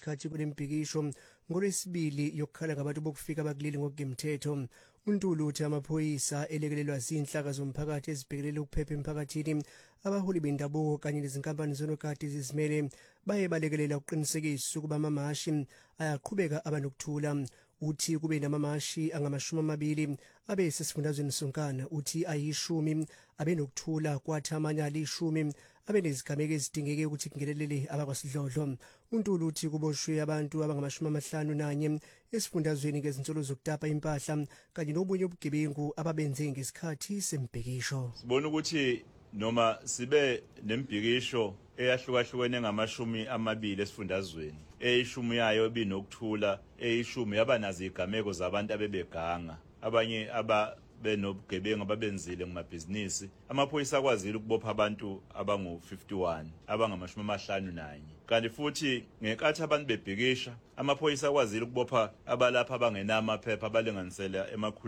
ngesikhathi kulembhikisho ngolwesibili yokukhala ngabantu bokufika bakuleli ngokungemthetho. uNtuli uthi amaphoyisa elekelelwa zinhlaka zomphakathi ezibhekelele ukuphepha emphakathini, abaholi bendabuko kanye nezinkampani zonogadi zizimele baye balekelela ukuqinisekisa ukuba amamashi ayaqhubeka abanokuthula. Uthi kube namamashi angama-20 abe sesifundazweni sonkana, uthi ayi-10 abe nokuthula, kwathi amanye ali-10 abe nezigameko ezidingeke ukuthi kungelelele abakwasidlodlo. uNtuli uthi kuboshwe abantu abangama-51 esifundazweni ngezinsolo zokutapa impahla kanye nobunye ubugebengu ababenze ngesikhathi sembhikisho. Sibona ukuthi noma sibe nembhikisho eyahlukahlukene ngama-20 esifundazweni, eyishumi yayo ibinokuthula, eyishumi yaba nazo igameko zabantu abebeganga, abanye benobugebengu ababenzile ngomabhizinisi. Amaphoyisa akwazile ukubopha abantu abangu-51 abangama-51, kanti futhi ngenkathi abantu bebhikisha amaphoyisa akwazile ukubopha abalapha abangenamaphepha abalinganisela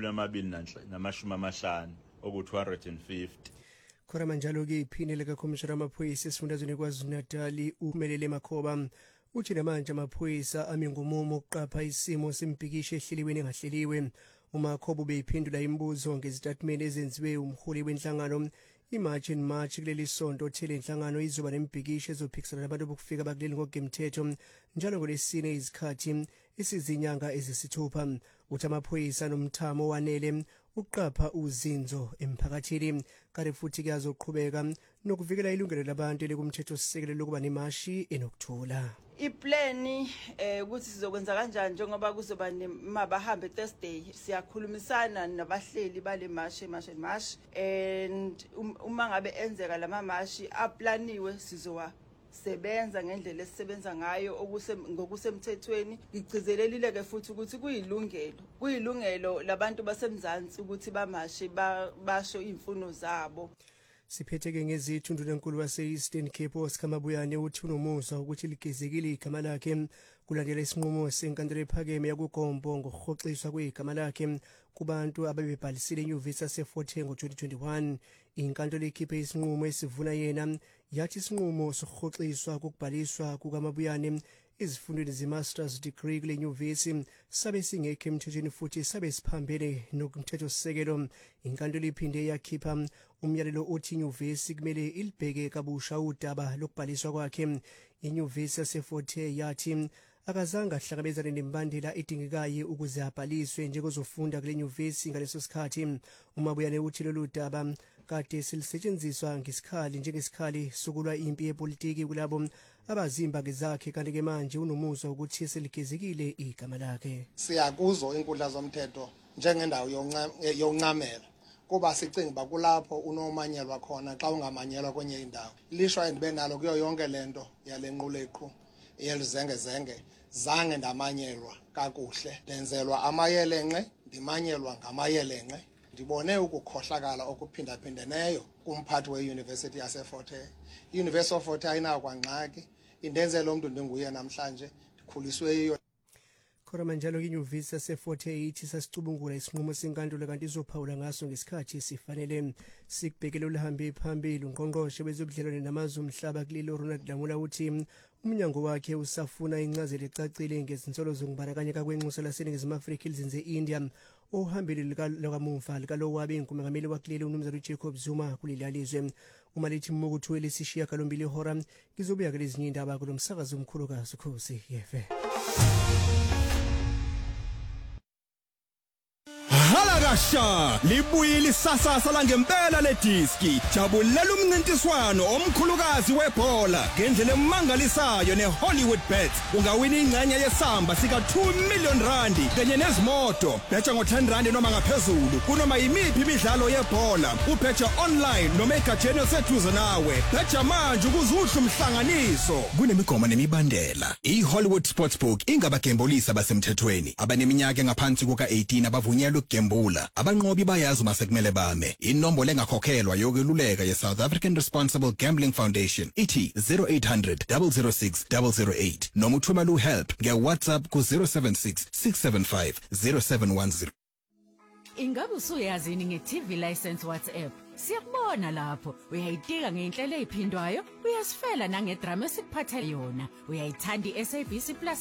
ema-250 oku-250. Khona manjalo-ke iphini likakhomishina amaphoyisa esifundazweni KwaZulu-Natal uMelele Makhoba uthi namanje amaphoyisa ami ngomumo ukuqapha isimo sembhikisho ehleliwe nengahleliwe. uMakhoba ubeyiphendula imibuzo ngezitatimende ezenziwe umholi wenhlangano iMarch and March kuleli sonto. Othele inhlangano izoba nembhikisho ezophikisana nabantu bokufika bakuleli ngokungemthetho njalo ngolesine izikhathi esizinyanga ezisithupha. Uthi amaphoyisa nomthamo wanele ukuqapha uzinzo emphakathini, kanti futhi kuyazoqhubeka nokuvikela ilungelo labantu elikumthetho sisekelo lokuba nemashi enokuthula. Iplani ukuthi sizokwenza kanjani njengoba kuzoba mabahambe Thursday, siyakhulumisana nabahleli bale march and uma ngabe enzeka lama march aplaniwe sizowasebenza ngendlela esisebenza ngayo ngokusemthethweni. Ngigcizelelile futhi ukuthi kuyilungelo labantu basemzansi ukuthi bamashe basho imfuno zabo. Siphetheke ngezithu uNdunankulu wase-Eastern Cape Oscar Mabuyane uthi unomuzwa ukuthi ligezekile igama lakhe kulandela isinqumo senkantolo ephakeme yakuGombo ngokuhoxiswa kwegama lakhe kubantu ababebhalisile enyuvesi yaseFort Hare ngo-2021. Inkantolo ikhiphe isinqumo esivuna yena, yathi isinqumo sokuhoxiswa kokubhaliswa kukaMabuyane izifundweni ze-master's degree kule nyuvesi sabe singekho emthethweni futhi sabe siphambene nomthethosisekelo. Inkantolo iphinde yakhipha umyalelo othi inyuvesi kumele ilibheke kabusha udaba lokubhaliswa kwakhe. Inyuvesi yaseFort Hare yathi akazange ahlangabezane nembandela edingekayo ukuze abhaliswe njengozofunda kule nyuvesi ngaleso sikhathi. uMabuyane uthi lolu daba kade selisetshenziswa njengesikhali sokulwa impi yepolitiki kulabo abazimba ngezakhe, kanti-ke manje unomuzwa ukuthi seligezekile igama lakhe. Siyakuzo inkundla zomthetho njengendawo yokuncamela kuba sicinga uba kulapho unomanyelwa khona xa ungamanyelwa kwenye indawo. Lishwa endibe nalo kuyo yonke lento yale nquleqhu yeluzengezenge, zange ndamanyelwa kakuhle, ndenzelwa amayelenqe, ndimanyelwa ngamayelenqe. Ndibone ukukhohlakala okuphindaphindeneyo kumphathi weYunivesithi yaseFort Hare. iYunivesithi of Fort Hare ayinawo kwangxaki, indenzela lo mntu ndinguye namhlanje, ndikhuliswe yiyo. Khona manjalo inyuvesi yaseFort Hare ithi sasicubungula isinqumo senkantolo kanti izophawula ngaso ngesikhathi sifanele. Sikubhekele oluhambe phambili uNgqongqoshe wezobudlelwano namazwe omhlaba kuleli Ronald Lamola uthi umnyango wakhe usafuna incazelo ecacile ngezinsolo zokubandakanyeka kwenxusa laseNingizimu Afrika elizenze India ohambile likamuva likalo wabe ingumengameli wakuleli uMnumzana uJacob Zuma kuleli alizwe. Uma lithi mukuthu lesishiya kalombili ihora ngizobuya kulezinye indaba kulo msakazo omkhulukazi Khosi yefe. Halakasha libuyile isasasa langempela lediski, jabulela umncintiswano omkhulukazi webhola ngendlela emangalisayo neHollywood Bets. Ungawina ingxenye yesamba sika 2 million rand kanye nezimoto. Betha ngo10 rand noma ngaphezulu kunoma yimiphi imidlalo yebhola, ubhetha online noma egatsheni oseduze nawe. Betha manje ukuze uhle umhlanganiso. Kunemigomo nemibandela. iHollywood Sportsbook ingabagembulisa basemthethweni abaneminyaka engaphansi kuka-18 abavunyelwe ukugembula. Abanqobi bayazi uma sekumele bame. Inombolo engakhokhelwa yokweluleka ye-South African Responsible Gambling Foundation ithi 0800 006 008 noma uthumela uhelp nge-WhatsApp ku-076 675 0710. Ingabe usuyazini nge-TV license WhatsApp? Siyakubona lapho. Uyayitika ngeinhlelo eziphindwayo, uyasifela nangedrama esikuphatha yona. Uyayithanda iSABC+